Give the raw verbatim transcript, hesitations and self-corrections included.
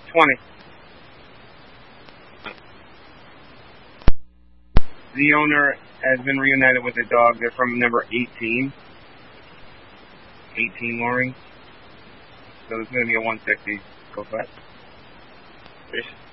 twenty. The owner has been reunited with the dog. They're from number eighteen. eighteen Loring. So it's going to be a one sixty. Go for it. Peace.